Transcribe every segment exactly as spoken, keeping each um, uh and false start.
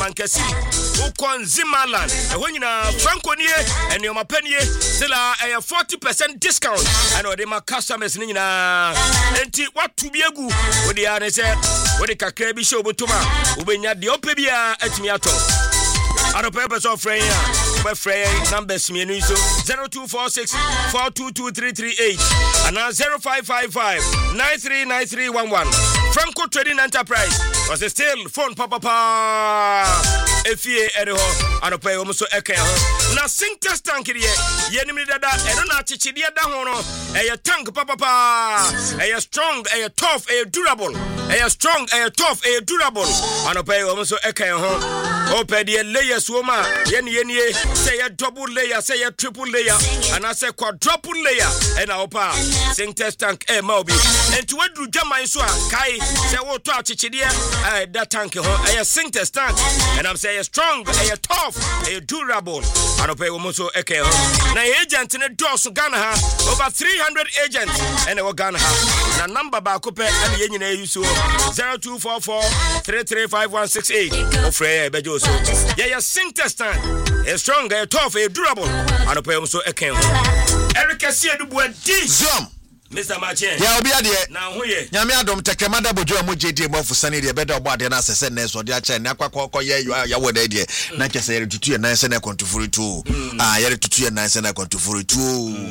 Bankasi ukon Zimaland eho nyina Franco nie enioma panie still a forty percent discount and o de ma customers ni nyina enti watu biegu wo de ane se wo de kakra bi show botuma wo benya de ope bia atimi ato aro purpose of friend ya we friend numbers me no so zero two four six four two two three three eight and zero five five five nine three nine three one one Franco Trading Enterprise was still phone papa pa efie ereho aro pay o so eke ho na Sintex tank de ye ni dada eno na chichide da ho no e tank papa pa e strong e tough e durable e strong e tough e durable aro pay o so eke ho o pay de layers wo ma ye ni ye ni say a double layer say a triple layer and I say quadruple layer e na opa Sintex tank e ma obi enti wadru jaman so a kai say wo to chichide e that tank ho e Sintex tank and I'm saying strong e tough e durable aro pay wo so eke ho na agent ne dos Ghana ha over three hundred agents and e wo Ghana ha na number ba ko pe and ye nyina use zero two four four three three five one six eight o frey e bejo so yeah yeah Sintex tank e strong e tough e durable aro pay wo so eke ho Eric Asiedu Buadi Zoom Mister Machen ya obi ade na ho ye nyame adom tekemada bojo amu jedi mo fusane de beda obo ade na asese na so de acha na kwakọ ye ya woda de na chese yere tutu ye na se na kontufuri tu ah yere tutu ye na se na kontufuri tu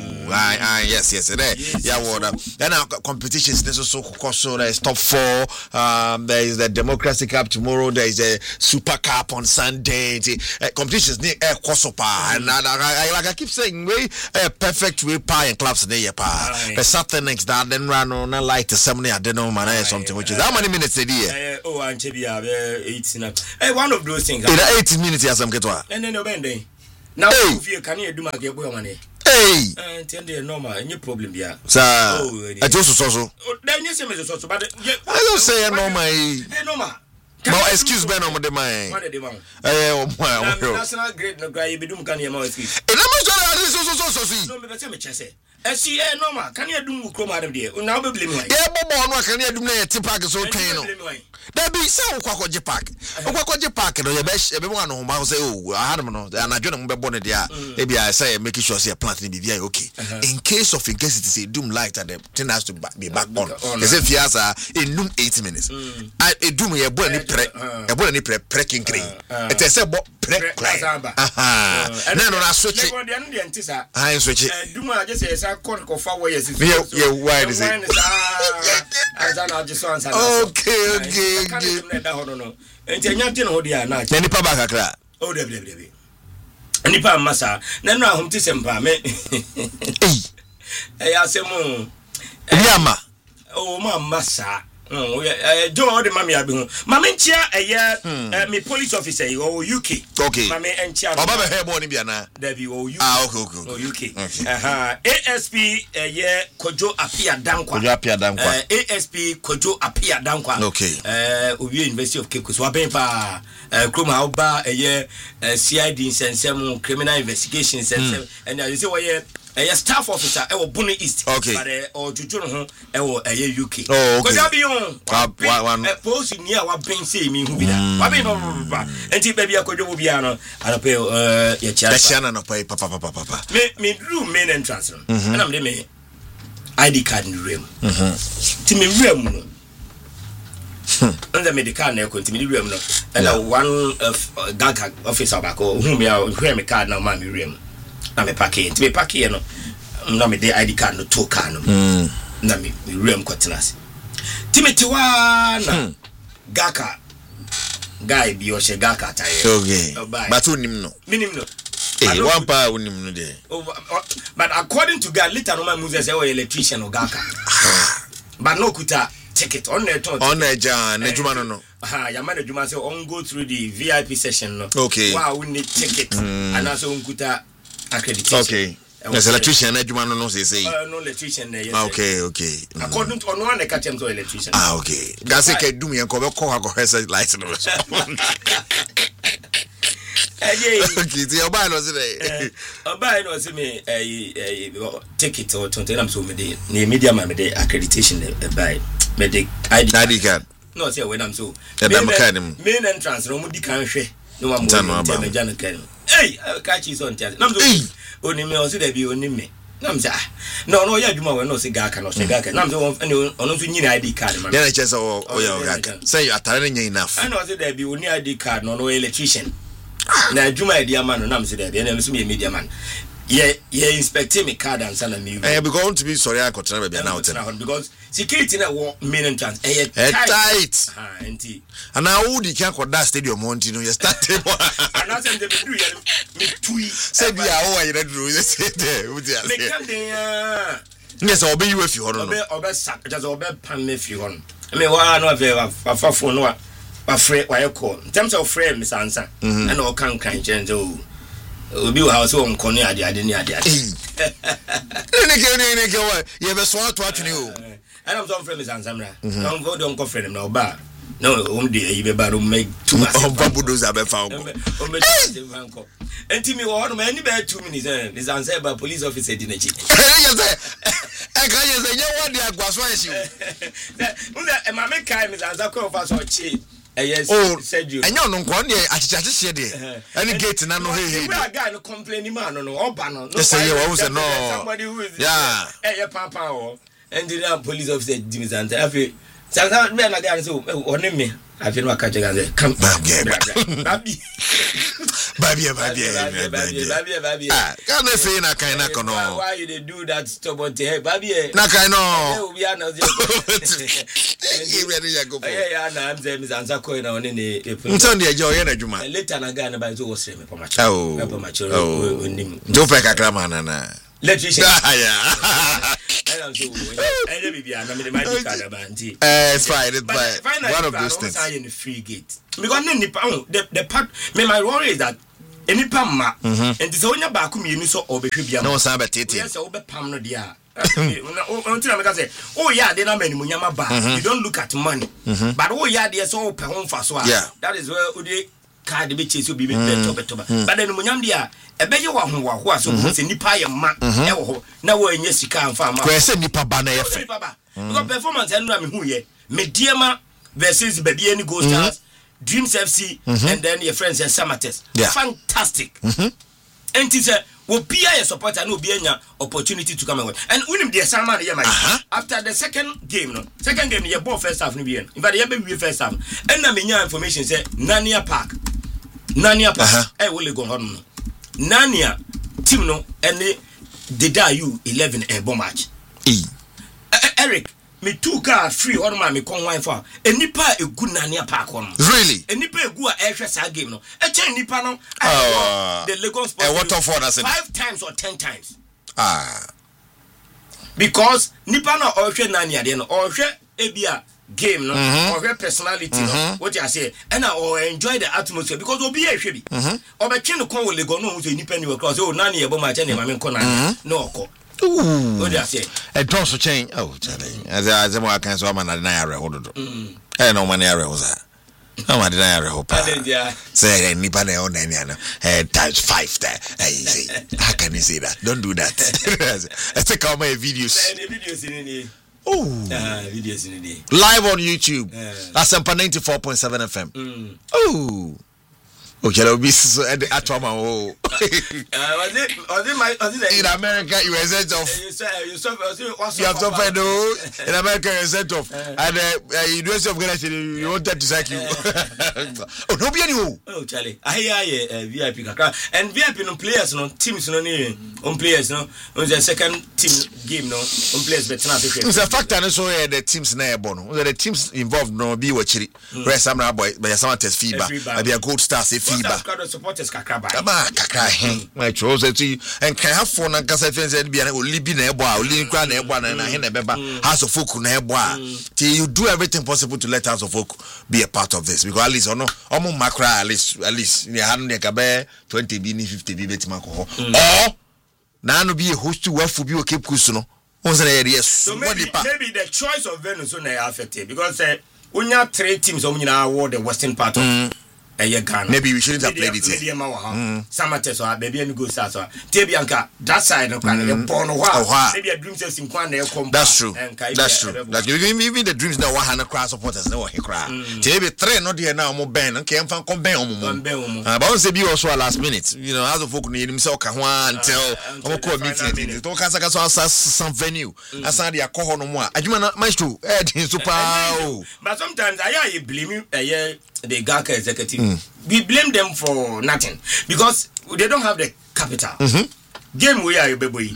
ah ah yes yes there ya woda and competitions this so so there is top four um there is the Democracy Cup tomorrow, there is a Super Cup on Sunday uh, competitions ni e koso pa and I like I keep saying way uh, perfect way pa and clubs there pa next that then run on like the seven I don't know man or something which is how many minutes a day oh anchebia eighteen eh one of those things in eighty minutes as I'm get one and then no bending now if you can you do my get boy money hey and tell the normal any problem bia sir I just so so then you say me so so but I don't say normal eh normal no excuse me no de man what de man eh o mo national grade no guy be do can you excuse e na me so so so so no me be say me chese esi eh normal can you do mu krom adam de na we blame why e bobo no can you do na ti park so twen no da bi say ukwakoje park ukwakoje park no ye be e be mo no ma say oh ahadum no na adwo no be bo ne dia e bia say make sure say plant ni be via okay in case of in case it is doom light at the thing has to be back on is if fiasa in doom eight minutes I e doom ye bo ni pre e bo ni pre pre kinkiri it is say bo pre aha na no na switch e go de no de ntisa ah switch doom a just say court ko fa wire is yeah yeah why is it okay okay okay enti nya ti no ho dia na na nipa ba kakra oh de de de nipa masa na no ahom ti sempa me eh eh asemu yama oh ma masa oh eh John de mama ya bi ho mama nchia eh me police officer o U K okay mama nchia oba be he bo ni bia na there be o U K ah okay okay o U K aha A S P eh Kojo Apia Dankwa Kojo Apia Dankwa A S P Kojo Apia Dankwa okay eh Owie University of Cape Coast wa ben pa eh kroma oba eh C I D sensem criminal investigation sensem and you say we a staff officer e wo Bono East okay. but eh o juju no ho e wo eh U K oh okay ko bi on one eh post ni a wa ben say mi hu bi da wa ben no ba enti ba bi akodwo wo bia no ana pe eh ye chia da no pa papa papa papa me me room main entrance no and am dey me I D card in room mhm ti me room no and the medical na ko ti me room no and one of Gaga officer ba ko hu me a hu me card na ma me room na me pack in, me pack in no na me dey I D card no to car no mm na me rem kwatenase timeti wa na Gaka guy bi o she Gaka taye okay but unim no minim no eh one pa unim no there but according to God later no man Moses say electrician o Gaka but no kuta ticket on the ton on the jan na juma no no ha ya man juma say on go through the V I P session no okay wow we need ticket and also on kuta accreditation okay yes electrician na juma no no say say uh, no electrician yes okay okay according to on one the catch them to electrician ah okay that's it ke dum yen ko be ko ha ko hesa light no okay the oba no say oba no say me eh ticket or twenty am so me dey na media man me dey accreditation by me dey I D card no say when am so main entrance no mu di kan hwe no one more tell me Janet Ken. Hey, catch his on tell. Nam so only me also there be only me. Nam say no no ya dwuma we no cigar can no cigar can. Nam so ono ono so nyina I D card man. Yeah, just oh oh ya ga. Say you atare nya enough. I know say there be only I D card no no electrician. Na dwuma I D man no nam say there be na me so me media man. Yeah, yeah, inspecting me card and send me. Eh, be going to be sorry I control be now because security na wo main chance. Eh, tight. Ah, enti. And now who the can that stadium monty no you start table. And I say they do ya me tui. Say be how you do you say there. What you say? Me can dey. Yes, obe you if you hold on. Obe obe sack just obe pan me if you hold. I mean, wa no ave fa phone no wa free wa call. In terms of frame Miss Ansa. And all can kan change oh. Obi wa so onko ne ade ade ne ade ade. Ne ke ne ne ke wa ye be so ato atwene o. And I'm some friends and Samra. Don't go don't go friend no ba. No, um dey you be ba do make too much. On babu do za be fa onko. O me too much onko. Enti mi wo ho no ma ni be two minutes eh. This answer ba police officer di na chi. Yes say. E ka yes say you want the agwaso e shi. Unza e ma me kai mi answer ko fa so chi. Eh yes, said you. And you no nko ne achichachi de. Any gate na no he he. We are guy no complain man no no oba no. Yes say you want say no. Somebody who is yeah. Eh yeah papa o. And the police officer Jimmy Santa. Afi Santa me na guy so one me. Afi no aka check say come baby. Baby baby baby baby baby. Ah, can I say na kai na kono. Why you dey do that stubborn thing? Baby. Na kai no. Eh we are now. You ready ya go. Yeah yeah na am say Miss Ansa ko na one ne. Nton de je o ye na dwuma. Later na guy na ba so was me pamacho. Oh. Pamacho onim. Jo pe kakra man na. Electrician. Yeah. I am so. I dey be na me dey my card abanti. Eh, it's fine. It's fine. One of those things. I in the free gate. Because no nipa the the part me my worry is that enipa ma and so onya ba ku mi ni so obehwe bia. No san betete. Yes, obepam no dia. Until I say, oh yeah, they not many munyama ba. You don't look at money. But oh yeah, they so pe hon fa so. That is where udi card be chase be be better better. But then munyam dia e be ye wa ho wa ho so say nipa ye ma e wo ho na wo anya sika amfa ma. Ko say nipa ba na ye fe. Because performance enu am hu ye. Mediema versus baby any Ghost Stars, Dreams F C and then your friends and Samates. Fantastic. And it's a will be a supporter no be any opportunity to come and watch. And when the Sama after the second game, no second game, you bought first half. In fact, you be first half. And I mean, your information say Nania Park, Nania Park. I will go on. Nania team no and they did you eleven a bomb match. Eric, me two car free on my me con wine for. A nipa a good Nania Park on. Really? A nipa a good extra game no. A chain nipa no. The Lagos Sports. What of what five times or ten times. Ah. Because nipa no or share Nania then or share ebia game no or her personality no. What you say? And I or enjoy the atmosphere because we'll be a shebi. Or by chain the con will go no to nipa you across. Oh Nania about my channel, my con no. Ooh. What do you say? A toss change. Oh, Charlie. As I as I can so man I deny hold. Eh no man area was that. No man deny hold. Say nipa na on any eh times five there. Eh how can you say that? Don't do that. Let's take out my videos. The videos in the oh, ah videos in the live on YouTube. That's Asempa ninety-four point seven F M. Oh. Okay, I'll be so at the Atoma. Oh, was it? Was it my? Was it in America? You were sent off. You said you saw. You have suffered. No, in America you sent off, and uh, University of Ghana you wanted to sack you. Oh, no, be any. Oh, Charlie, I hear uh, V I P kakra and V I P no players no teams no ni on players no on the second team game no on players but na say. It's a factor no so the teams na ebo no. The teams involved no be watchiri. Where some na boy, but some test feedback. I be a Gold Stars feedback. Supporters kakra ba. Aba kakra hen. My chose to and can have phone and kasa fence be an only be na ebo, only kra na ebo na hen ebeba. House of Folk na ebo. Till you do everything possible to let House of Folk be a part of this because at least no omo makra at least at least ne hanu ne ka be twenty bi ni fifty bi betima ko ho. Or na no be a host to wafu bi o Cape Coast no. So maybe, maybe the choice of venue so na affected because uh, we have three teams on our the western part of mm. eh Ghana. Maybe we shouldn't have played it here. Mm. Samates or baby and go start. Tebianka, that side of Canada, born a while. Maybe a dream says in Quane. That's true. That's true. That's even the dreams now. One crowd supporters know he cry. Maybe three not here now. More Ben and came from Combe. About to be also a last minute. You know, as a folk need himself can tell. I'm call meeting. Don't cancel some venue. As I dia call no more. I do not maestro. Eh, super. But sometimes I blame you. The Gaka executive. Mm. We blame them for nothing because they don't have the capital. Mm-hmm. Game we are baby.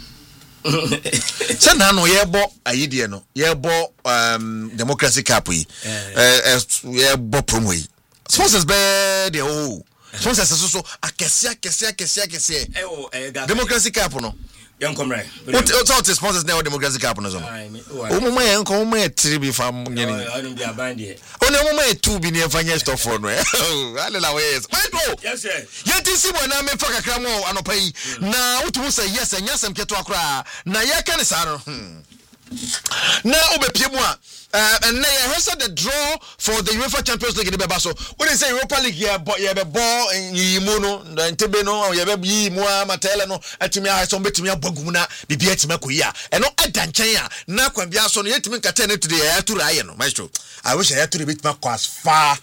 Send no yebo ayidie no. Yebo um democracy cup we. Eh yebo promo we. Sponsors be the oh. Sponsors so so akese akese akese akese. Eh oh democracy cup no. Young comrade. What what sponsors now democracy cup no so. O mo ma enko mo e three be fam nyeni. I don't be a band here. O ne mo ma e two bi ne fanya stuff for no. Alela we yes. Yes sir. Yeti si mo na me fa kakra mo anopa yi. Na wotu say yes anyasem keto akra na ye ka ne sa no. Na obepie mu a and now I heard the draw for the UEFA Champions League in the Bebaso. When they say Europa League, yeah, but yeah, be ball in Yimuno, the Intebeno, yeah, be Yi Mua Matela no, Atimia, some Betimia Boguna, the Bietimakuya, and no Adanchaya. Now, when Biason yet to make a tenant to the air to Ryan, Maestro. I wish I had to beat my as far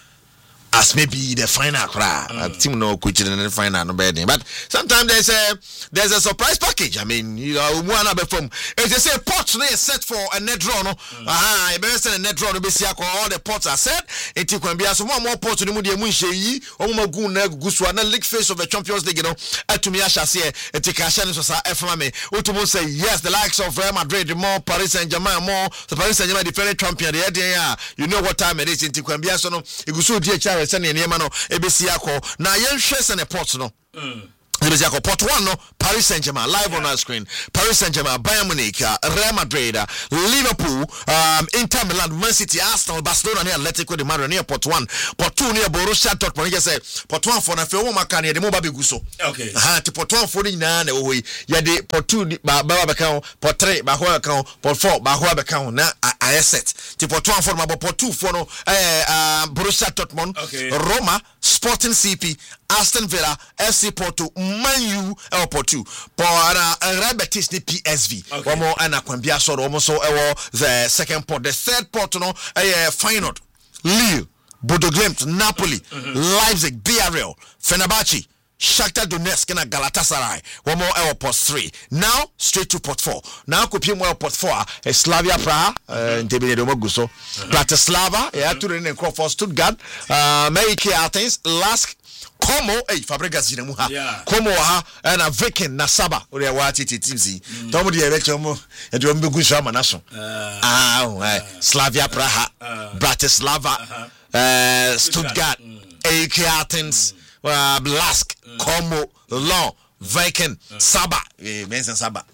as maybe the final cry. I think no coaching in the final no bad. But sometimes there's a there's a surprise package. I mean, you know, one other from if they say pots they set for a net draw, no. Ah, you better send a net draw to be all the pots are set. It can be as one more pot to the Mudia Munshi, Omaguna, Guswana, league face of the Champions League, you know, at Tumiasha say, a Tikashan was a F M A. Utumo say yes, the likes of Real Madrid, more Paris Saint Germain, more the Paris Saint Germain defending champion, the idea, you know what time it is in Tikwambia, so no, Igusu D H R. Send any man no ebesiako na yen hwese ne port no mm ebesiako port one no Paris Saint-Germain live yeah. on our screen. Paris Saint-Germain, Bayern Munich, Real Madrid, Liverpool, um, Inter Milan, Man City, Arsenal, Barcelona, and Atletico de Madrid near port one, port two near Borussia Dortmund. You say port one for na fe wo makani de mo ba beguso. Okay. Ha ti port one for ni na na wo yi. Ya de port two ba ba be kan, port three ba ho kan, port four ba ho be kan na I set. Ti port one for ma port two for no eh uh, Borussia Dortmund, okay. Roma, Sporting C P, Aston Villa, F C Porto, Man U, El Porto. For uh, Rabetis the P S V. Okay. One more and Aquambia so almost so the second port. The third port no uh, final. Lille, Bodo Glimt, Napoli, mm-hmm. Leipzig, Villarreal, Fenerbahce, Shakhtar Donetsk and Galatasaray. One more L port three. Now straight to port four. Now kopie mo port four. Slavia Praha, Ntebele do Moguso. Bratislava, yeah, to the Crawford, Stuttgart, uh, Meriki Athens, Lask. Como eh Fabregas jina ha Como ha na Viking na Saba o de wa titi teams to mo de election mo e de mo gusu ama na so ah Slavia Praha Bratislava uh Stuttgart A K Athens uh Lask Como Lyon Viking Saba eh mention Saba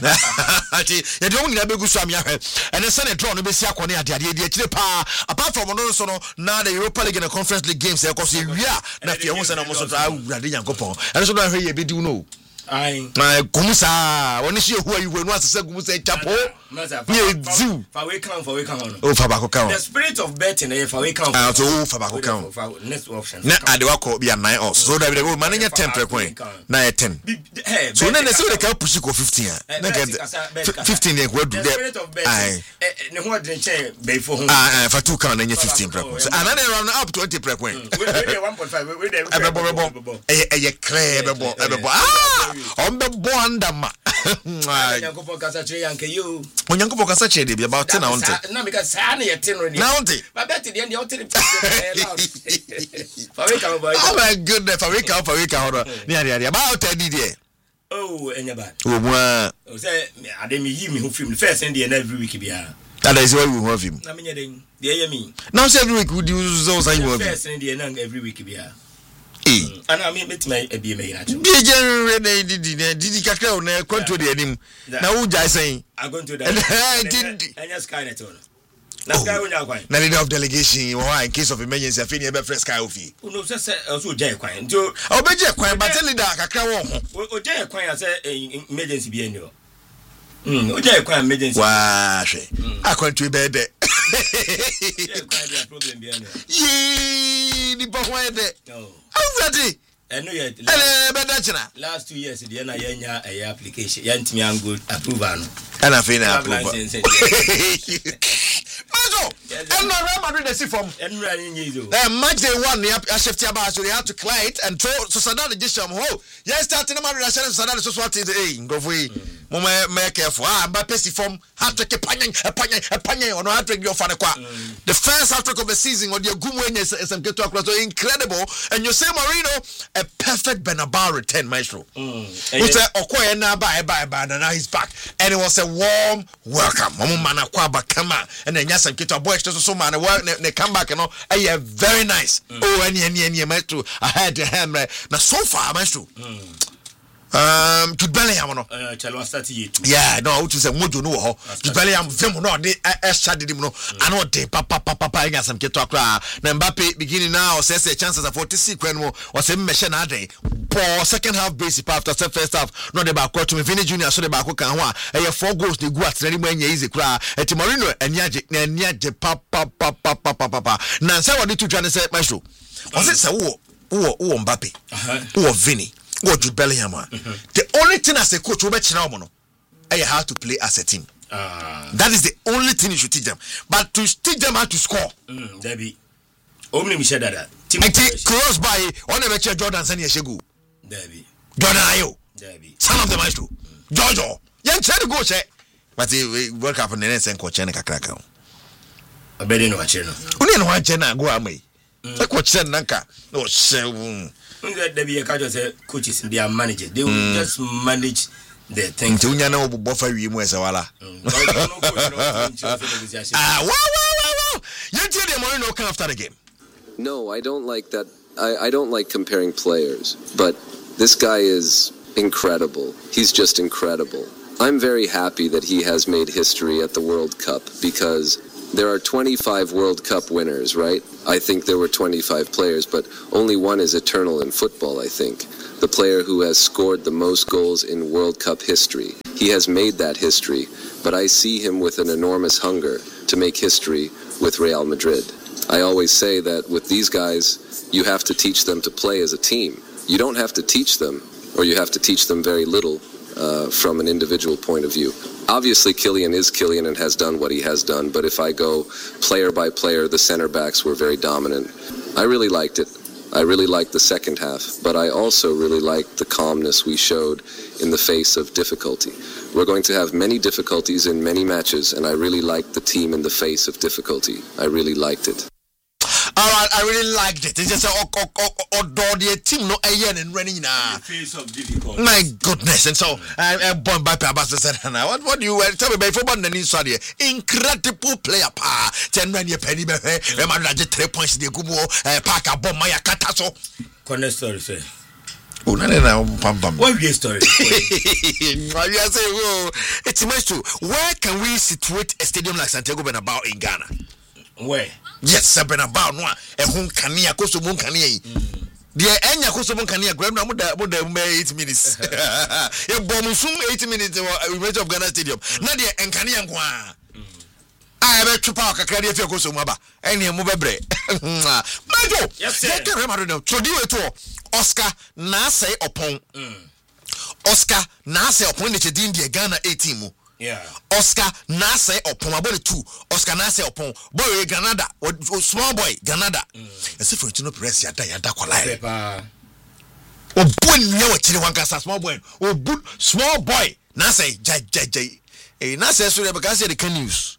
ati e de mo nyina be gusu am ya hwe and then a draw no be si akone ade ade de akire pa apart from no so no na the Europa League and the Conference League games e ko so wia na fie ho se na mo so ta awurade yankopon and so na hwe ye be di no ai na gumusa woni shi ehu ayi wenu asese gumusa chapo ye ziu fa we kan fa we kan no o fa ba ko kan the spirit of betting e fa we kan ah so o fa ba ko kan next option na ade wa ko bia nine odds so da bi go man nya ten point na e ten so na na so de ka push ko fifteen na get fifteen e ko du de ai ne ho adren che be fo ho ah fa two kan na nya fifteen point so another round up twenty point we dey one point five we dey e be e e clear e be e be ah on the bondama Yankopo kasa che yanke you Onyankopo kasa che dey about ten on ten na because sa na ye ten already na on ten but bet the end you ten for we come boy oh my goodness for we come for we come ni ari about ten dey oh enya bad oh boy o say ade me yi me ho film first end dey every week bia that is why we ho film na me nyeden dey hear me now say every week we do so say you first end dey na every week bia eh ana me met my ebie me na cho bi je re didi didi kakra na control dey anim na wo jai say I going to that didi anya Skynet on na Sky onya kwan na leader of delegation why in case of emergency afini e be fresh Sky ofi no say say so jai kwan nti o be jai kwan but leader kakra wo ho o jai kwan ya say emergency bi eni o mm o jai kwan emergency wa hwe akwantu be de jai kwan dia problem bi eni yi nipa ho de oh already and no yet eh better china last two years the na yenya a application yantimi an good approval no and I feel approval Mazo, and no Real Madrid they see from and running you eh match day one ya shift about so they had to clear it and throw so Sadat just some ho yes starting Madrid Sadat so what is eh ngofui mo me careful ah Mbappe see from hat trick panyan panyan panyan or no hat trick your fan kwa the first hat trick of the season or the gumwenye some get to across so incredible and you say Marino a perfect Bernabeu return maestro who say okoye na ba ba ba now he's back and it was a warm welcome mo man akwa ba kama and then some kid boy so so man they come back you know eh very nice oh any any any maestro I had him na so far maestro um Jude Bellingham no uh Chalwa start here yeah no what you say mojo no ho Jude Bellingham vem no dey e shade dim no ano dey papa papa papa nya some kid akra na Mbappe beginning now say say chances of forty-six kwen mo was say me na dey for second half basic after first half no dey back to me Vini Junior so dey back kan ho a e four goals dey go atrani mo anya easy kra eti Marino aniaje na aniaje papa papa papa papa na say what to try to say maestro was it say wo wo wo Mbappe wo Vini what Jude Bellingham mm-hmm. The only thing as a coach over China no you have to play as a team uh, that is the only thing you should teach them but to teach them how to score mm Debbie omni mi sheda that team cross by one of the Jordan Sani Shegu Debbie Jordan Ayo Debbie son of the maestro Jojo yan try go check but the World Cup and then send coach na kakraka abede no wache no uni no wache na go amai say coach nanka no say there be a kind of coaches they are managers they will mm. just manage their things to nya na obofa wi mu esawala ah wow wow wow you tell them Marino come after the game. No, I don't like that. I, I don't like comparing players, but this guy is incredible. He's just incredible. I'm very happy that he has made history at the World Cup because there are twenty-five World Cup winners, right? I think there were twenty-five players, but only one is eternal in football, I think. The player who has scored the most goals in World Cup history. He has made that history, but I see him with an enormous hunger to make history with Real Madrid. I always say that with these guys, you have to teach them to play as a team. You don't have to teach them, or you have to teach them very little uh, from an individual point of view. Obviously, Kylian is Kylian and has done what he has done, but if I go player by player, the center backs were very dominant. I really liked it. I really liked the second half, but I also really liked the calmness we showed in the face of difficulty. We're going to have many difficulties in many matches, and I really liked the team in the face of difficulty. I really liked it. All right, I really liked it. It's just a the team no ayen and running now. Face of difficulty. My goodness, and so I born by Pabasa said, "What what do you tell me before the inside here? Incredible player, pa. Ten run your penny, be remember three points. The Gubo Park a bomb Maya Kataso. Connect story, sir. Oh, no, no, pam pam. What is story? Why you say, oh, it's nice too. Where can we situate a stadium like Santiago Bernabeu in Ghana? Where? Yes, Bernabeu no. E hun kania koso mun kania yi. The enya koso mun kania grab na mo da mo da eight minutes. E bom sum eight minutes we match of Ghana Stadium. Na the enkania nko a. Ah, be twa kakra de fi koso mu aba. Ene mo bebre. Majo. Yes sir. Get remember no. Trodi we to Oscar na say opon. Oscar na say opon de din de Ghana eighteen mu. Yeah. Oscar Nase upon about two. Oscar Nase upon boy Granada or small boy Granada. As if you know press ya ya da kwala. O boy nye wa chiri wan kasa small boy. O bu small boy Nase jai jai jai. Eh Nase so dey because the news.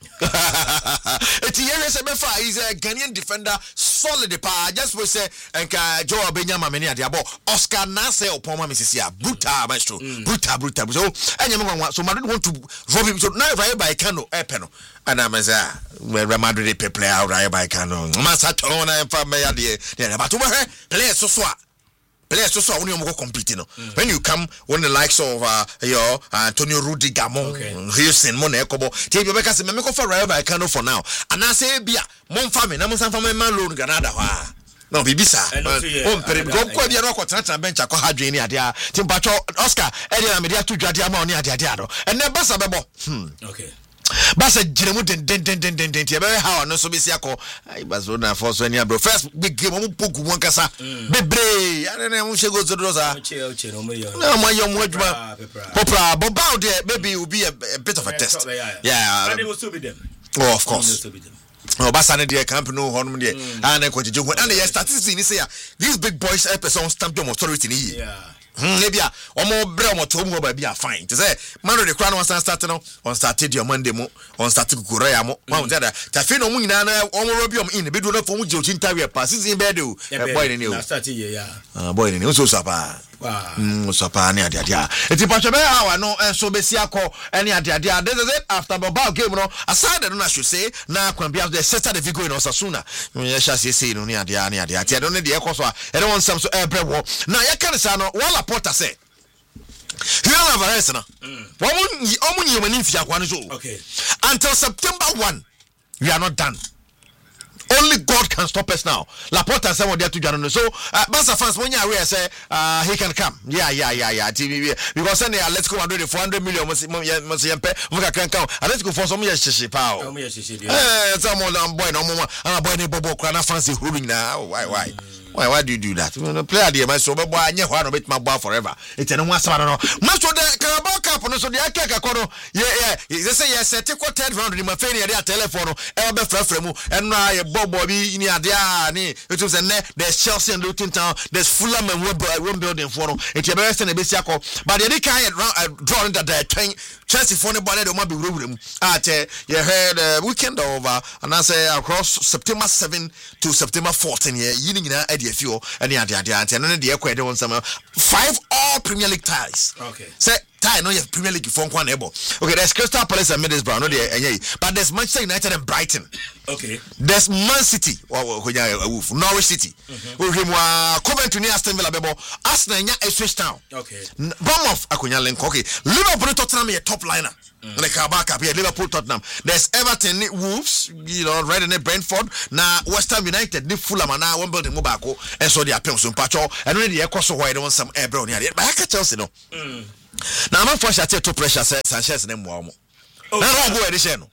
Eti yere se befa is a Ghanaian defender solid pa just we say enka Joe Benyama meni ade abo Oscar Nase upon ma misisi a brutal maestro brutal brutal so enya me nwa so Madrid want to rob him so now right by Kano e pe no ana meza Real Madrid pe play out right by Kano masa ton na fa me ade dey but we play so so a players so so only go compete no mm. When you come when the likes of uh, your uh, Antonio Rudiger mo Houston mo na ekobo tie bi beka se me ko for Rayo Vallecano for now and I say bia mo mfa me na mo sanfa me man loan Granada ha no bibisa o mpere go ko bia no ko tata bench akọ hadwe ni ade a timpacho Oscar e dey na me dey to dwade ama oni ade ade ado and ne basa bebo hmm okay Basa Jeremu den den den den den den Tiabe how no so be siako. I Barcelona for so any bro. First big game omo poku won kasa. Bebre. I don't know she go to those are. No my young wajuma. Popra Boba there maybe will be a, a bit of a test. Yeah. But they will still be them. Oh of course. Oh, Basane de camp no honum de and ko jeju and the statistics ni say these big boys a person stamp your authority ni. Yeah. Hmm, maybe a omo bre omo to mu ba bia fine. To say man the crown one start no on started your Monday mo on started Korea mo. One that tafi no mu nyina na omo robium in be do na for mu je ochin tawe pass season be do. Boy ni o. Na start here yeah. Ah boy ni o so sapa. Wow. Mm so pa ni ade ade. Eti pa chebe hour no so be si akọ any ade ade. This is it after Boba game no. Aside no I should say na kwambia the set the Vigo in Osasuna. You shall say no ni ade ani ade. Ati don't need the ekoso a. E don some so e brewo. Na ye kan say no wala Porter say Here Alvarez na. Womu omu nyoma ni mfia kwa no so. Okay. Until September first we are not done. Only God can stop us now. Laporta said what they are to do. So, uh, Barca fans, when you are aware, say uh, he can come. Yeah, yeah, yeah, yeah. T V because then uh, let's go and do the four hundred million. Must must yampe. Muka can come. And let's go for some years. Shishi pow. Eh, some more boy no more. I'm a boy ni bobo. Krana fancy holding now. Why, why? Why why do you do that? The player there, my so boy, anya who no bet my boy forever. It's no one sama no. Much of the Carabao Cup no so the akeka kono. Yeah, yeah. They say yes. Take what ten round in my phone. They are telephone. Ever be free free mu. And now Bobo be in the ni. It was a net. There's Chelsea and Luton Town. There's Fulham and one building for no. It's a best and a bit yako. But they can't draw into the train. Chelsea for nobody don't be room. At you heard uh, weekend over and I say across September seventh to September fourteenth. Yeah, you know idea few and the idea and then the equate on some five all Premier League ties. Okay. Say tie no your Premier League for one able. Okay, there's Crystal Palace and Middlesbrough, no there, but there's Manchester United and Brighton. Okay. There's Man City or Norwich City. We have Coventry near Aston Villa bebo. Arsenal nya Ipswich Town. Okay. Bournemouth akunya link. Okay. Liverpool Tottenham a top liner. Like our backup here, Liverpool Tottenham. There's Everton, Wolves, you know, Red and Brentford. Now West Ham United, the Fulham and now one building Mobako, and so they are playing some patch. And when they are cross wide, they want some air brown here. But I can tell you no. Now I'm for sure to pressure Sanchez and Mwamo. Now I'm going to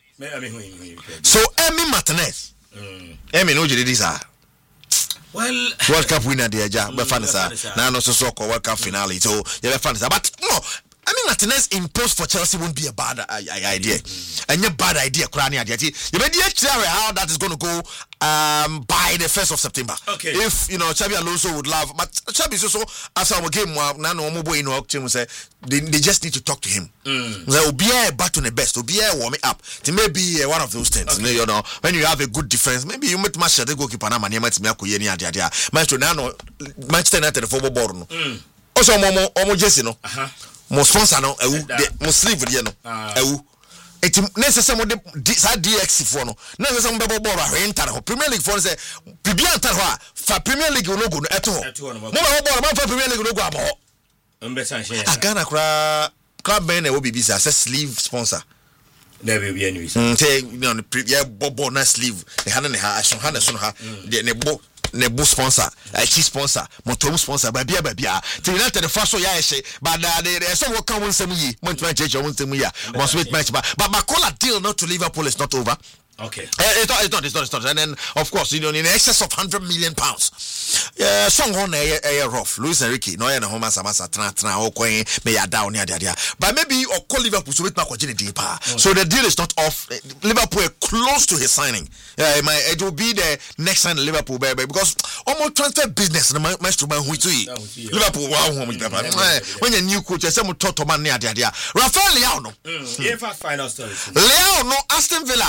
so Emi Martinez. Emi no jide this ah. Well, World Cup winner there, ja, be fan sa. Na no so so World Cup finale. So you be fan sa. But no, I mean Martinez imposed for Chelsea won't be a bad uh, idea. And a bad idea, Krani idea. You be clear how that is going to go um by the first of September. Okay. If you know Xabi Alonso would love, but Xabi is also after our game now no more boy no say they, they just need to talk to him. Mm. They will be a baton the best, will be a warming up. It may be uh, one of those things. Okay. You know, when you have a good defense, maybe you might match the goalkeeper na mani might me akuye ni adia dia. Manchester now Manchester United for football no. Also momo omo Jesse no. Uh-huh. Mo sponsor no ewu mo sleeve die no ewu eti necessary mo de sa D X for no necessary mo be ball ba enter ho Premier League for say bibia enter ho fa Premier League logo no eto ho mo ba ball ma fa Premier League logo abo mbe san share agana kra club men e wo bibisa say sleeve sponsor na be bia ni mm say you know yeah ball na sleeve e ha na ha so ha na so ha de ne bo ne bu sponsor a key sponsor motom sponsor ba bia ba bia ti United the first so ya ehye but the so what come won some yi mo try check won some yi must wait match but but Makola deal not to Liverpool is not over. Okay. Uh, it's, not, it's not, it's not, it's not. And then, of course, you know, in excess of one hundred million pounds. Yeah, song on a rough. Luis Enrique, no, and home as a massa, tran, tran, or coin, may a down here, there. But maybe, or call Liverpool to wait my deeper. So the deal is not off. Liverpool are close to his signing. Yeah, it, might, it will be the next sign Liverpool, baby, because almost transfer business, the master man who to Liverpool, wow, when a new coach, some total man near there. Rafael Leao, no. If I find out stories. Leao, no, Aston Villa.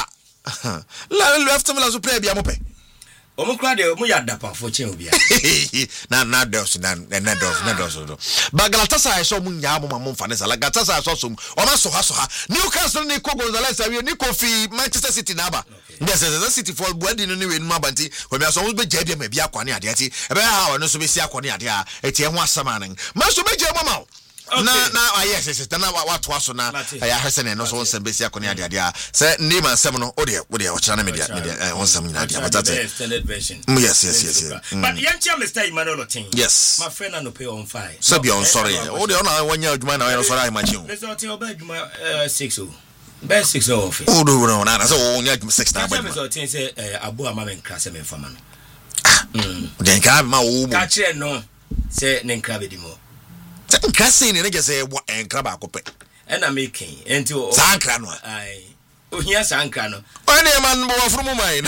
La left some la play bia mo pe o mo kra de mo ya dapa for chen obi na na dos na na dos na dos but Galatasaray so mo nya mo mo mfa ne sala Galatasaray so so o ma so ha so ha Newcastle ni ko Gonzalez awie ni Kofi Manchester City na ba yes yes City for body no we no abanti o me so mo be jade ma bia kwani ade ati e be ha o no so be si akwani ade a eti e ho asama nan ma so be je mo ma Okay. Na na ah yes yes na what was so na ya hesen no so on sem besia koni ade ade a say name and sem no o de o de o chana media media on sem nyina ade but that extended version yes yes yes yes but yanchi Mister Emmanuel Otin yes my friend no pay on fire so be on sorry o de on wanya adwuma na on sorry I imagine Mister Otin oba adwuma six oh best six office oh no no na so oh nya six na ba me so tin say abu ama me nkra se me fama no mm den ka ma wo ka kire no say ne nkra be di mo nkra se ne ge say nkra ba ko pe e na me ken enti o sa nkra no ai ohia sa nkra no o ne man bo from mine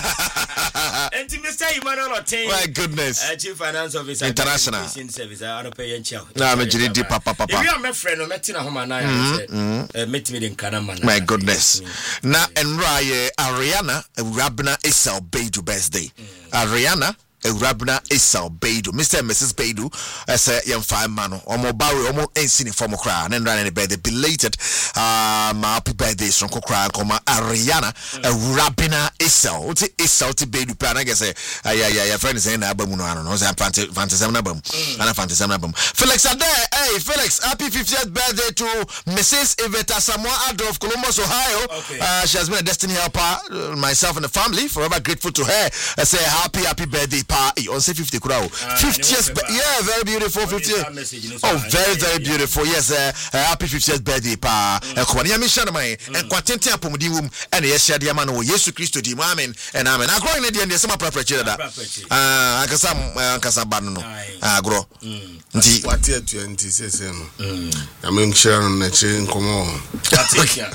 enti Mister Emmanuel Otin my goodness uh, chief finance officer international service I don't pay enchao na me jiri di papa papa if you are my friend no metina ho man na say metimi de nkana man my goodness na enra ye Ariana Rabna Esau Beidu birthday Ariana Rabna Esau Beidu Mister and Missus Beidu as a young fine man omo bawe omo ensini form cry and run any birthday belated um happy birthday from cry koma Ariana Rabna Esau what Esau to Beidu plan I guess uh yeah yeah your friend is saying album no no say fantasy album and fantasy album Felix Ade hey Felix happy fiftieth birthday to Missus Iveta Samoa Adolf Columbus Ohio okay. uh, she has been a destiny helper uh, myself and the family forever grateful to her I say happy happy birthday on say fifty crowd fiftieth yeah very beautiful fiftieth oh very very beautiful yes uh, uh, happy fiftieth birthday pa e ko ne me share mai e kwatenten apomudi wum e na ye share de ma no Yesu Kristo di amen and amen agro ne de ne se ma prapra da ah akasa akasa ba no agro nti watia twenty sese no na me share no na che nkomo watia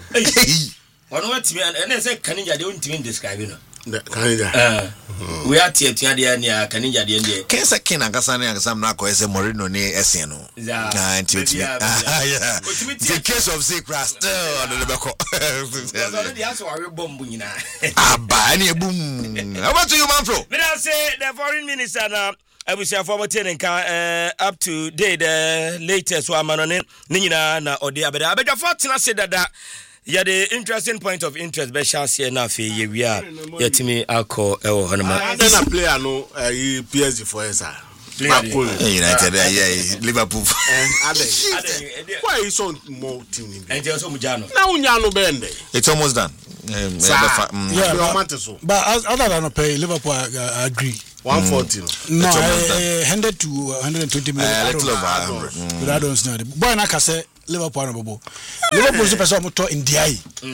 ono watimi ene se kanija de untimi describe no kanija eh we are tia tia de ya kanija de de kensa kin akasa ne akasa na ko ese Morino ne ese no ah nti utimi ah yeah the case of Zikra still on the beko because already aso awe bomb nyina aba ne ebum about you man pro me don say the foreign minister na abusia for ten kan up to date the latest wa manone ne nyina na odi abeda abeda for tena se dada yeah, the interesting point of interest be shall see na fe ye wi a yetimi akọ e wo hono ma then a player no uh, P S G for esa Liverpool United yeah Liverpool why is so more team and just so mujano na unya no bende it's almost done um, yeah, yeah but, so. but other than pay Liverpool uh, agree one forty no one hundred to one hundred twenty million a little over one hundred but I don't know boy na ka say Liverpool no bobo Liverpool so person moto India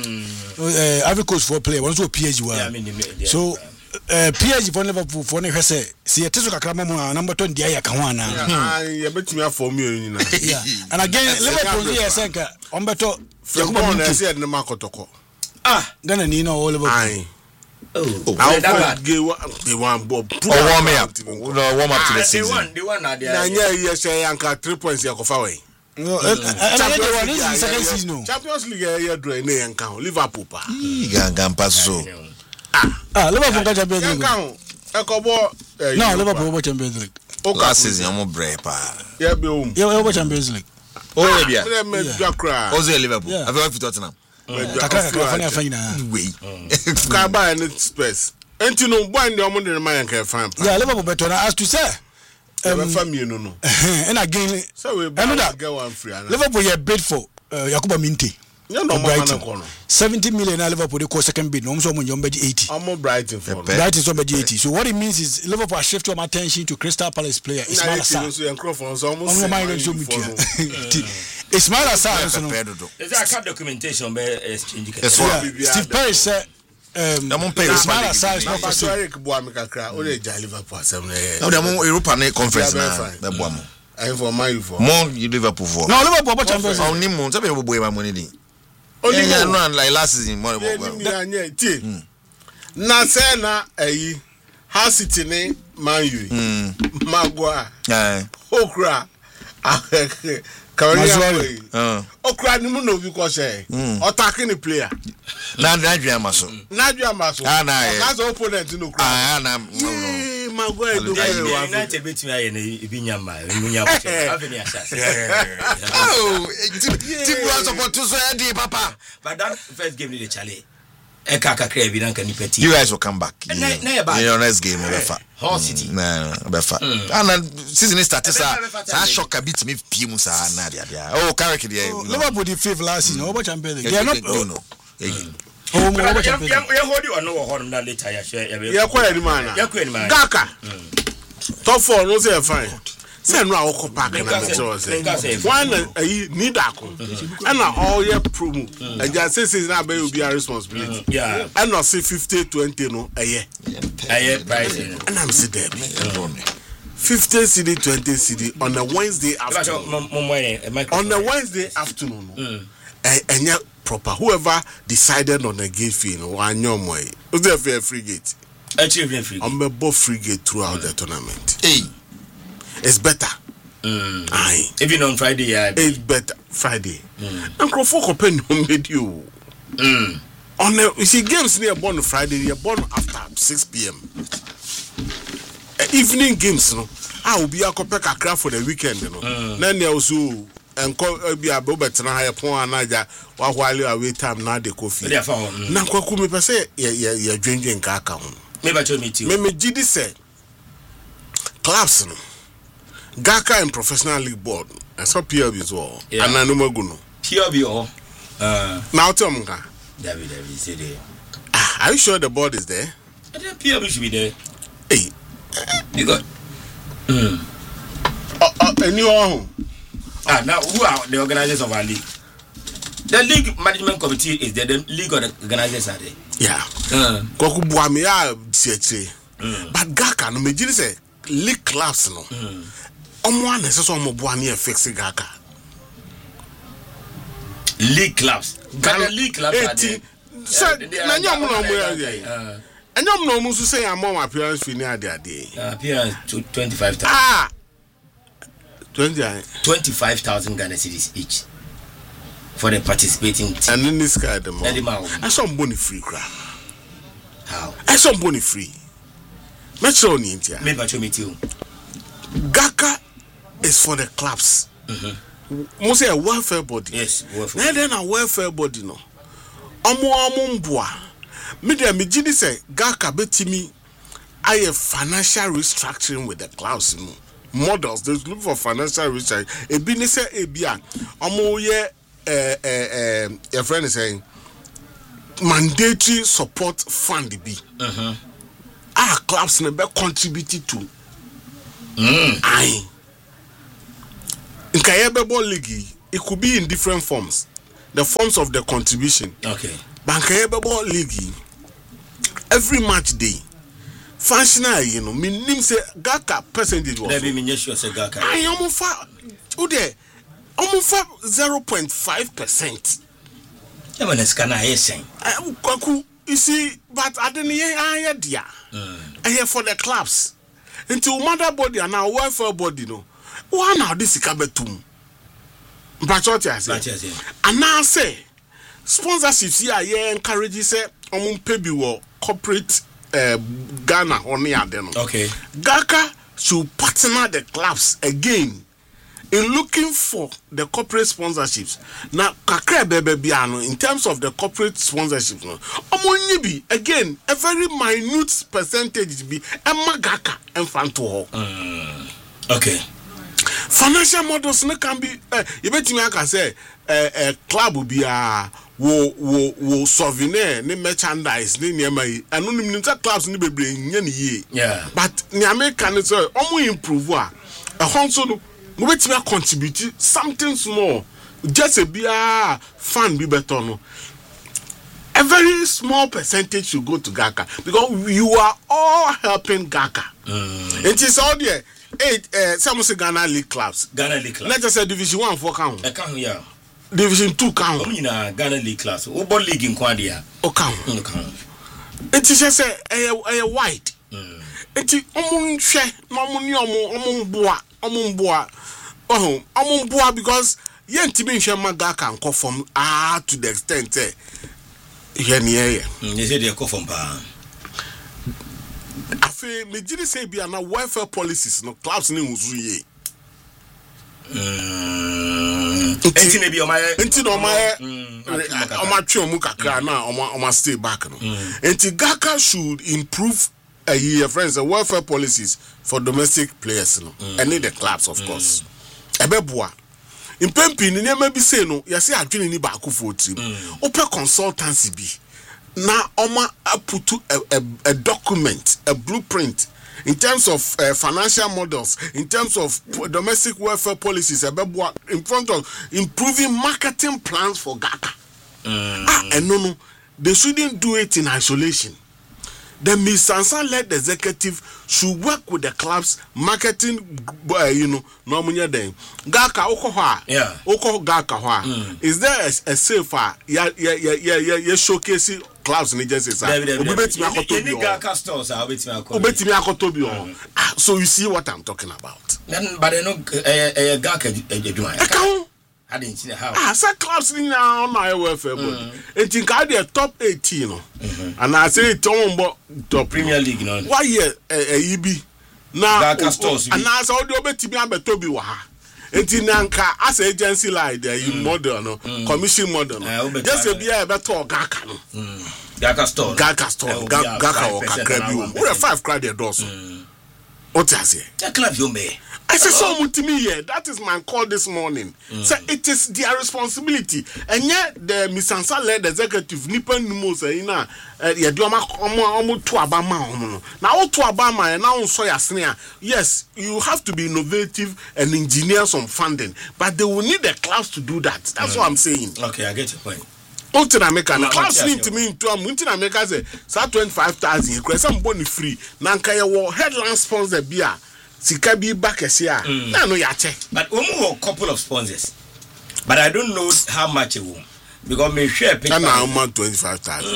eh Ivory Coast for play one so P S G wa so uh, P S G for Liverpool for ne hwese see it so kakra mamu number two India ya ka ho ana ya betumi afọ mi oni na and again Liverpool here say ka on beto Yakuba na say na makotoko ah then ni no Liverpool oh I get one bob warm up no warm up to the season one the one na there na nya ye say anka three points ya kofa we no Champions second season Champions League ya draw na yanka Liverpool pa ganga mpaso ah Liverpool ka Champions League yanka e ko bo no Liverpool bo Champions League last season mo bre pa ya be um ya bo Champions League oh yeah bia me me jakra ozo Liverpool ave wa fit Tottenham takaka ka fanya fanya we ka ba na Spurs enti no boy ndi omo de ma yanka fan pa yeah Liverpool better as to say um family no no and again so we get one free Liverpool you bid for uh, Yakuba Minte you know man ko no seventy million Liverpool they call second bid no so mo nyom be eighty I'm Brighton for Brighton so be eighty so what it means is Liverpool shift your attention to Crystal Palace player Ismail Assar so Crawford so almost Ismail Assar so no is that card documentation be exchange Steve Perry said um the mon pay Ismail Assar is not for sale Eric Boami kakra o le ja Liverpool asem na no the mon Europa conference na be boamo I for my for mon Liverpool for no Liverpool but Champions on ni mon sabe boy ma money din only no like last season mo anya ti na say na ayi Ha City ni Man U Magua eh okra Kawari uh okra ni mu no bi ko say otake ni player na na dwan maso na dwan maso ah na as opponent no kra ah na Magua do wa United betimi aye na ibinya ma emunya bo aveni asase oh team was support to so dey papa but that first game ni the challenge e ka kakra bi na kan ni peti you guys will come back na na ba your next game be fa Hull City na be fa and season start sa sa shock a bit me pie mu sa na dia dia oh Carrick dia Liverpool the fifth last season over Champions League they are not no no oh mo over Champions League ya hodi ono wo hono na later ya share ya kwa ni mana ya kwa ni mana Gaka top four no say fine say no awko park na me say one eh need akon and all your promo and just say say na be obi responsibility yeah and no say fifty twenty no eh eh price and I'm say there fifty C D twenty C D on a Wednesday afternoon on a Wednesday afternoon eh enya proper whoever decided on a gate fee no one your moy was there for free gate actually free I'm a both free gate throughout the tournament. Hey, it's better. Mm. Aye. Even on Friday, yeah. It's better Friday. And Crawford open home video. Mm. On the you see games near born Friday, they're born after six p.m. Uh, evening games, no. I will be a copy kakra for the weekend, you know. Mm. Then there also and call be a bobet na higher point anaja while you away time now the coffee. Na kwaku me per say yeah yeah yeah drinking kaka ho. Me ba cho me ti. Me me gidi say clubs no. Gaka and professional league board. I saw P L B as well. Yeah. And I know Maguno. P L B oh. Uh Now tell me, David, David say there. Ah, are you sure the board is there? I think P L B should be there. Hey. You got mm. Uh, uh, and you home. Ah, now who are the organizers of our league? The league management committee is there. The league organizers are there. Yeah. Uh. Koku buami ya C. But Gaka no me jiri say league clubs no. Mm. Omo an se so omo buami e fix Gaka. League clubs. Ghana league clubs are there. So na nyom no mo ya. Anyom no mo so say am appearance fee ni ade ade. Appearance to twenty-five thousand. Ah. twenty twenty-five thousand Ghana cedis each for the participating team. And in this guy the more. I saw money free crap. How? I saw money free. Metro ni India. Me bacho me too. Gaka is for the clubs. Mhm. Must say a welfare body. Yes, welfare. Now then a welfare body no. Omo omo mbua. Me dey me gidi say Gaka betimi aye financial restructuring with the clubs no. Models they look for financial research. A business a bia omo ye eh eh eh your friend is saying mandatory support fund be. Mhm. Our clubs never contributed to. Mm. Aye. In Kayabebo League, it could be in different forms. The forms of the contribution. Okay. But Kayabebo League, every match day, functional, you know, meaning say Gaka percentage was. Maybe me sure say Gaka. I am for Ude, I'm for zero point five percent. Yeah, when it's Ghana, yes, saying. You see, but I didn't hear idea. I hear for the clubs. Until mother body and our welfare body, no. One now this is Kabetum. But what I say, and now say sponsorships here, yeah, encourage say, on pay war corporate uh, Ghana on the other. Okay. Gaka should partner the clubs again in looking for the corporate sponsorships. Now, kakra bebe biano in terms of the corporate sponsorships, no. Omo be again a very minute percentage be Emma Gaka and Fanto. Mm. Okay. Financial models no can be. Uh, you bet me I can say a uh, uh, club will be a wo wo wo souvenir ni merchandise ni niema yi. Anu ni ni clubs ni bebre nye ni ye. Yeah. But ni American is uh, omo improve a. A honso no. We bet me contribute something small. Just a be a fan be better no. A very small percentage should go to Gaka because you are all helping Gaka. Mm. It is all there. Eight, uh, some say Ghana League clubs. Ghana League clubs. Let's just say Division One for count. I can't yeah. Division Two count. I'm in a Ghana League class. What league in Kwandia? Oh count. Mm, count. It is just a a white. Mm. It is omun share, omun ni omun omun boa, omun boa. Oh, omun boa because yen timi share Magaka and come from ah to the extent eh. Yen yeah. They say they come from pa. Afi me jiri say bi na welfare policies no clubs ni nzu ye. Mm. Enti ne bi o ma enti no ma o ma twe omu kakra na o ma o ma stay back no. Enti Gaka should improve a year friends the welfare policies for domestic players no. And the clubs of course. Ebeboa. Impempi ni nema bi say no ya say adwene ni ba akofo tim. Ope consultancy bi. Na oma put a, a, a document, a blueprint, in terms of uh, financial models, in terms of p- domestic welfare policies, in front of improving marketing plans for Gaka. Mm. Ah, and no, no, they shouldn't do it in isolation. The Miz Sansan-led executive should work with the clubs, marketing, uh, you know, no money then. Gaka okoha, yeah, oko Gaka hoa. Mm. Is there a, a safer, yeah, yeah, yeah, yeah, yeah, yeah, showcasing clubs and agencies? Any Gaka stores are with me. So you see what I'm talking about. Then, but I know a Gaka. I didn't see how. Ah, so clubs now on my welfare board. It think I the top eighteen, and I say Tombo top Premier League. No, why year a E B now? And now so the obeti me abetobi waha. Enti nanka as agency like the model no commission model. Just a be a better Gaka no. Gaka store. Gaka store. Gaka or Kakrebi. What a five credit doors. What I say? The club you may. I said so to me here. That is my call this morning. Mm. So it is their responsibility. And yet the Miz Sansan-led executive Nippon Numo say na ya do ma omo to abama omo. Now to abama and now so ya yes, you have to be innovative and engineer some funding, but they will need the clubs to do that. That's mm. what I'm saying. Okay, I get your point. Ultra America, the clubs need to mean to am Ultra America say twenty-five thousand. You create some money free. Nanka ya wo headline sponsor beer. Sikabi Bakesia. No, no, yache. But we have a couple of sponsors. But I don't know how much it will. Because me share picture. And now I'm twenty-five thousand.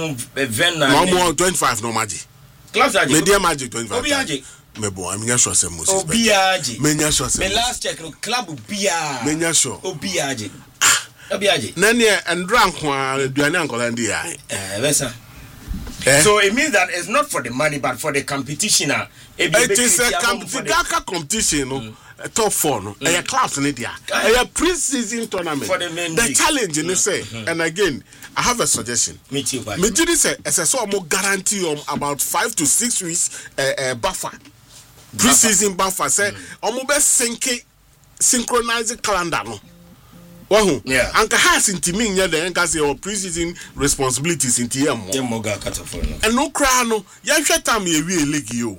Mm, no more twenty-five, no magic. Clubs are media magic twenty-five. Obiaji. Me bo, I'm not sure say Moses. Obiaji. Me not sure say. Me last check no club Obiaji. Me not sure. Obiaji. Obiaji. Nani and drunk kwa duane ankola ndi ya. Eh, besa. Eh? So it means that it's not for the money but for the competition. Uh, it is a com- the Gaka competition, no, mm. a top four, no, mm. a class in India, a pre-season tournament. For the main the league. Challenge in mm. say, mm. and again, I have a suggestion. Me too. Me too. Say, as I saw more guarantee um about five to six weeks uh, uh, buffer, pre-season buffer. Say, omo be sync synchronize calendar, no. Wahu, yeah. Anka has in Timing, yeah, the Anka say or pre-season responsibilities in T M. And no cry, no, ya shut time ye we league you.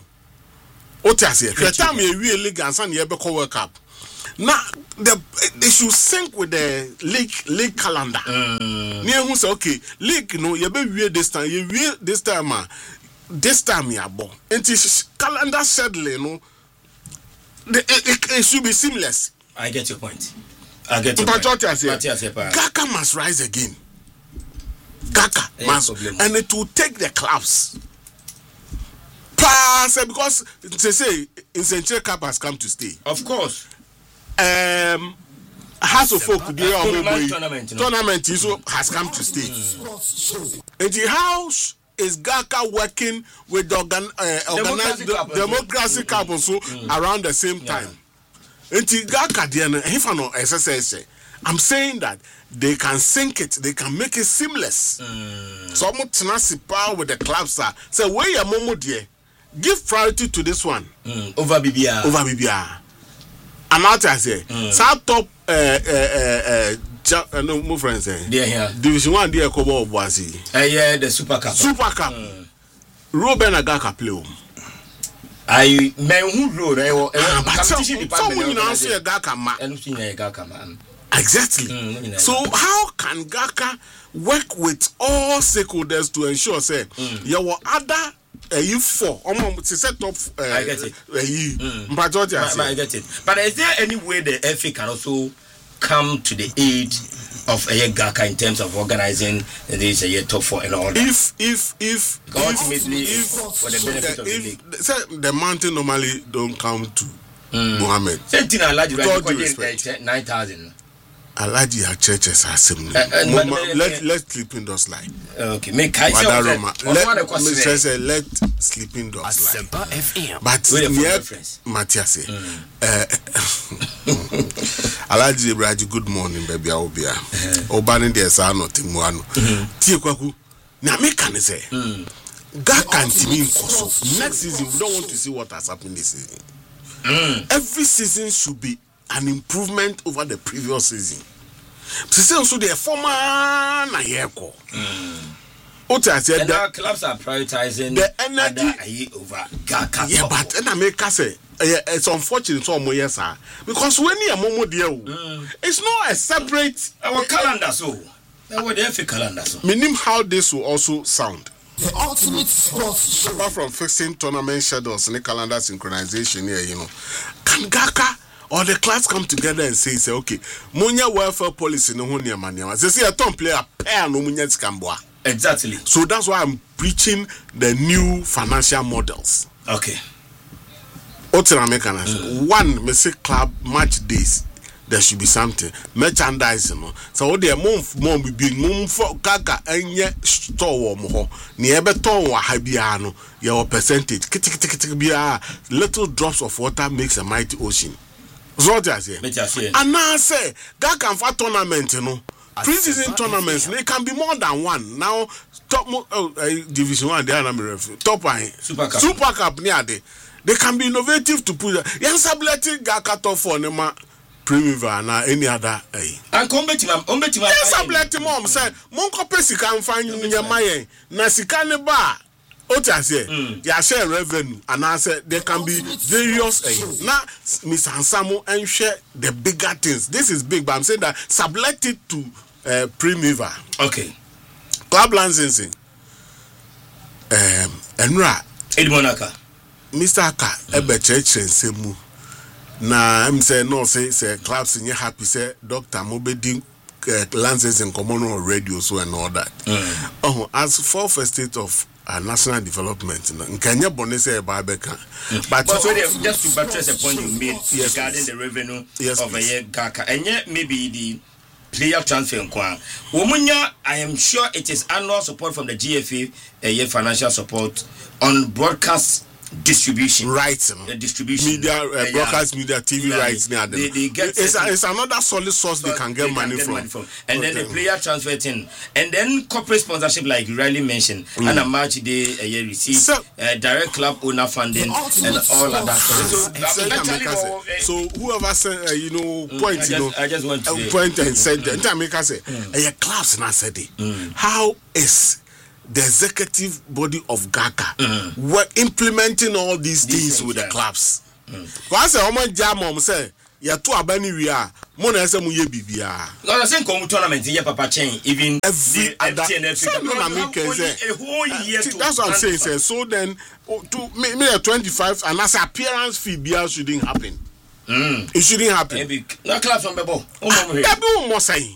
Otiase, shut time ye we league and San Yebeko World Cup. Now, the they should sync with the league league calendar. Near who say, okay, league, no, you be weird this time, you weird this time, this time, ya bo. And this calendar scheduling, no, it should be seamless. I get your point. I get your point. Gaka Gaka must rise again. Gaka must, and it will take the clubs. Pass because they say in Central Cup has come to stay. Of course. Um, House of Folk tournament, tournament has come to stay. Mm. And the house is Gaka working with the organ, uh, organized Democracy, Democracy Cup also mm. around the same time. Yeah. And I'm saying that they can sync it, they can make it seamless. Mm. So I'm not power with the clubs. So where your momo dear, give priority to this one mm. over B B R. Over B B R. And out I say, mm. South top uh uh uh uh no more friends eh. Here. Division one dear Kobo Boasi. Uh, yeah, the Super Cup. Super Cup. Mm. Ruben Agaka play. I men who road I was competition department now say Gaka ma and Gaka man. Exactly. Mm, so how can Gaka work with all stakeholders to ensure say mm. your other uh, you four almost set up uh, I get it. Uh, you, mm. but, but I get it. But is there any way the F A can also come to the aid of a Gaka in terms of organizing this a year top four and all that? If if if ultimately if, if, for the benefit of the league. Say the mountain normally don't come to mm. Mohammed. Sentinel Alaji nine thousand. Alaji her churches are similar. Uh, uh, Mama, let let, let sleeping dogs lie. Okay, make I say let me say let sleeping dogs lie. But yet Matthias say Alaji Ibrahim, good morning baby Obia. Obani de sa no timuano. Tie kwaku. Na me can say Gaka ntimi nkoso. Next season we don't want to see what has happened this season. Mm. Every season should be an improvement over the previous season. Season so the former na yeko. What I said, and the, now clubs are prioritizing the energy over Gaka. Yeah, but and I make us say it's unfortunate so more yes, sir. Because when you are momo dear, it's not a separate our calendar. So, that would have a calendar. So, meaning how this will also sound. The ultimate sports show. Apart from fixing tournament schedules and the calendar synchronization here, you know, can Gaka or the class come together and say, say okay, Munya welfare policy no one near money. They say a top player pair no Munya Scamboa. Exactly. So that's why I'm preaching the new financial models. Okay. What's American? Mm. One, me say club match days. There should be something merchandising. No? So what they move, mom be big mum for kaka and yet store mo. Near ton wa habiano. Your percentage. Little drops of water makes a mighty ocean. So what I say? And now I say that can for tournament, you know. Pre-season tournaments, they can be more than one. Now, top oh, uh, Division One, they are top one. Super Cup. Super Cup, near they. They can be innovative to put. Yes, ability Gaka top for Nema Primiva na any other. And come back to my, come back to my. Yes, ability mom said, Monko Pesi can find you in your maye. Nasikane bar. What I say, ya share revenue, and I said there can be various. Now, Miss Ansamo and share the bigger things. This is big, but I'm saying that sublet it to uh, Primiva. Okay. Club licensing. Um, Enra. Edmonaka. Mister Aka, ebe church and semu. Na I'm saying no, say say clubs in your happy say Doctor Mobedi. Uh, lances in common on radio so and all that. Mm. Oh, as for first state of uh, national development, Kenya Bonese Babeka. Mm. But, but so just to buttress a point you made yes, regarding the revenue yes, of a year Gaka, and yet maybe the player transfer in Kwan. Womunya, I am sure it is annual support from the G F A, a year financial support on broadcast distribution rights, the distribution media, uh, uh, broadcast yeah. media, T V yeah, rights. They, they, they get it's, a, it's another solid source they can get, they money, can get from. money from. And okay. then the player transfer thing, and then corporate sponsorship, like you rightly mentioned, mm. and a match day a year receive so, uh, direct club owner funding and all of that. So, so, so whoever said, uh, you know, point, mm, you know, I just want to uh, point and said, mm. and make us say, a class and I said, how is the executive body of Gaka mm. were implementing all these, these things, things with yeah. the clubs. Once a woman jam mom say, "Ya two abani we are more than some ye bibia." No, I think come tournament here, Papa Chain, even every other. So no, I mean, a whole year. That's what I'm saying. Say so then to me, me a twenty-five and as appearance fee bia shouldn't happen. Mm. It shouldn't happen. Maybe no class on bebo. That be more saying.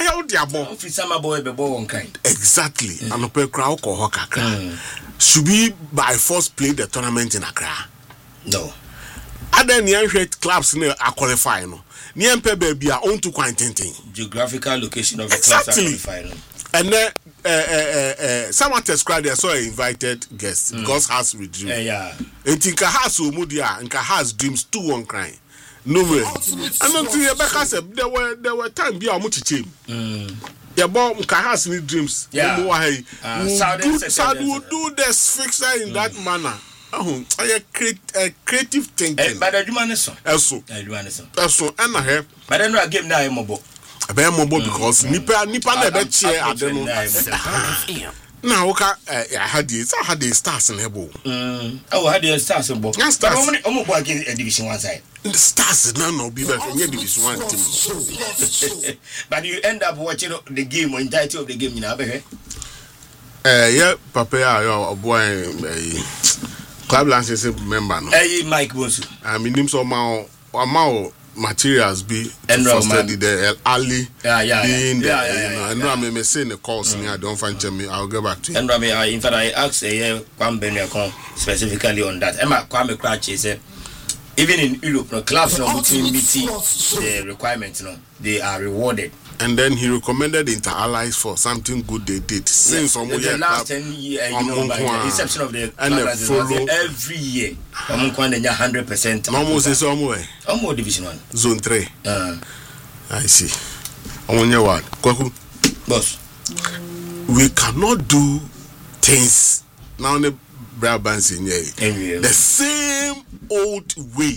Exactly. Mm. And the crowd call Accra. Should we by force play the tournament in Accra? No. Other near clubs near are qualifying. Near baby are own to quantity. Geographical location of the exactly. clubs are qualifying. And then uh, uh, uh, someone described there so invited guests mm. because has withdrew. Uh, yeah. And think has umudia and has dreams too one crying. No way. And until Rebecca said there were there were times be a much team. Yeah, but Kahas need dreams. Yeah. Uh, Saudi will do this fixer in mm. that manner. Oh, I create a creative thinking. But I do manage. Also, I do manage. Also, and I have. But I know I give now a mobile. A bear mobile because Nipa Nipa never chair. I don't know. Now, okay, I had this. I had the stars in the ball. Oh, I had the stars in the ball. Stars. I'm working a division one side. The stars is now no be better than division one team. But you end up watching the game or entirety of the game in Abe. Uh, yeah, Papa, your boy, club lances member. Hey, Mike Bosu. I mean, him so ma, ma materials be for study the Ali. Yeah, yeah, being yeah. there, yeah, yeah, you know. yeah, and yeah. I may say in the course, mm. I don't find me. I'll get back to you. And Rami, I in fact I asked a year Kwame Benyakon specifically on that. Emma Kwame Crouch is even in Europe, no clubs no between meeting the requirements, no, they are rewarded. And then he recommended Inter Allies for something good they did. Since yeah, the, the last ten years, you know, by the inception of the and the follow every year, Amunkwan they hundred percent. Almost is somewhere. Almost division one. Zone three. Uh, I see. Omonya what? Kwaku. Boss. We cannot do things now. The Brabants in here. The same old way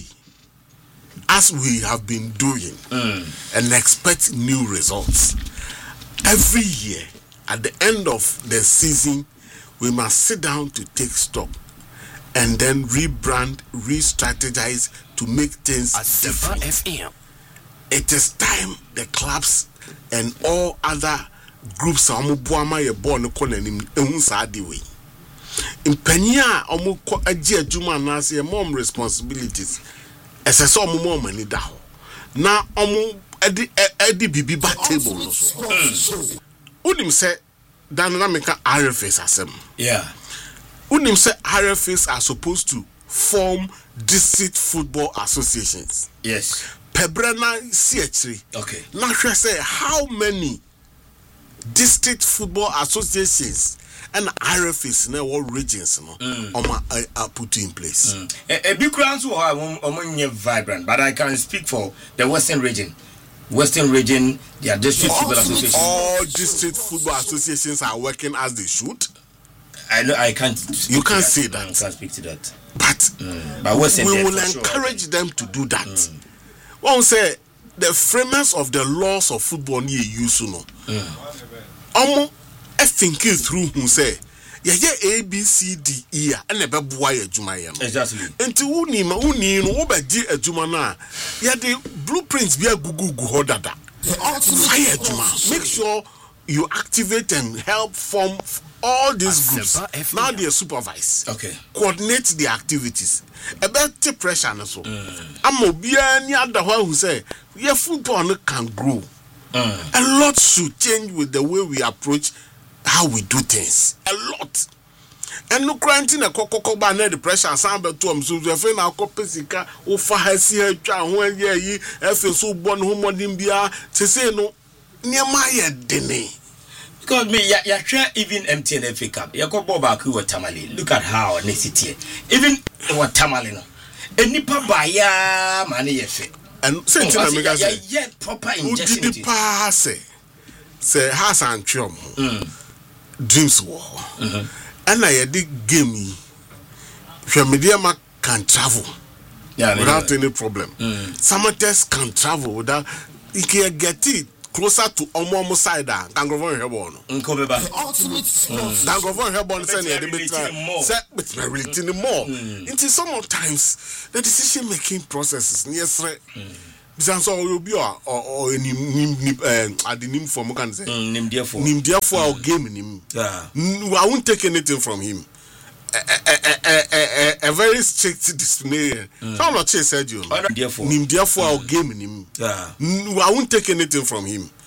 as we have been doing mm. and expect new results. Every year, at the end of the season, we must sit down to take stock and then rebrand, re-strategize to make things different. F M. It is time the clubs and all other groups are buama ye born konanim ehun sa de we. Impanya omo ko agi adwuma na se mom responsibilities. Esese omo mom mani da ho. Na omo edi edi bibi ba table no so. Unim say dan na meka R F S asem. Yeah. Unim say R F S are supposed to form district football associations. Yes. Pebrana C H three. Okay. Now say how many district football associations and R F S now what regions no mm. um, are, are put in place. Mm. A, a big crowd who are um, vibrant, but I can speak for the Western region. Western region, their district football associations. All district football associations are working as they should. I know I can't. You can't that. say that. I can't speak to that. But, mm. but Western we will sure, encourage them to do that. Mm. One say the framers of the laws of football need use no. Um, I think it through who say yeah yeah A B C D E and never boy a juma ya no. Exactly. Enti uni ma uni no obaji a juma na yeah the blueprints be a gugu gu hodada. Fire juma. Make sure you activate and help form all these groups. Now they supervise. Okay. Coordinate the activities. About the pressure and so. I'm a be any other one who say yeah football can grow. Mm. A lot should change with the way we approach how we do things. A lot. And no quarantine a coco ban the pressure sample to them so we feel now copesica or fahasi when ye if so born who modern bia to say no near my dene. Because me ya ya share even M T N F A Cup. Ya go back with Tamale. Look at how next year. Even what Tamale no. Enipa ba ya mane ye fe. And say to me guys yeah proper injection. Who did the pass say say has and chum dreams war. And I did game me. Mediama can travel yeah, without any problem. Mm. Samates can travel without he can get it closer to Omo side than Gangrovon Hebon. Nkobeba. Gangrovon Hebon say near the better. Say it's my relating more. Into sometimes the decision making processes near threat. Because all you or or any nim at the nim for can say nim therefore nim therefore game him. Yeah. I won't take anything from him. A, a, a, a, a very strict disciplinarian. Mm. So I'm not saying said you. Nim therefore I'll game him. Yeah. I won't take anything from him.